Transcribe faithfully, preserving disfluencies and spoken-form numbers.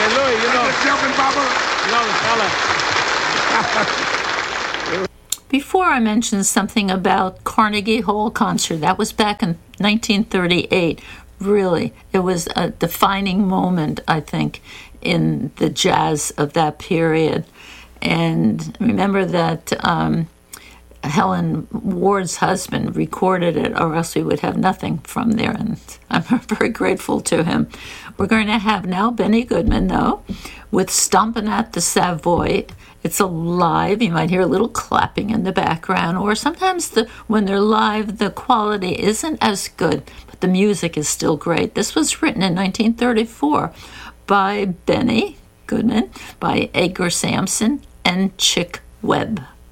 Louis, you know. Jumping Baba. You know the fella. Before I mentioned something about Carnegie Hall concert. That was back in nineteen thirty-eight. Really, it was a defining moment, I think, in the jazz of that period. And remember that um, Helen Ward's husband recorded it, or else we would have nothing from there. And I'm very grateful to him. We're going to have now Benny Goodman, though, with Stompin' at the Savoy. It's a live. You might hear a little clapping in the background, or sometimes the when they're live, the quality isn't as good, but the music is still great. This was written in nineteen thirty-four by Benny Goodman, by Edgar Sampson, and Chick Webb.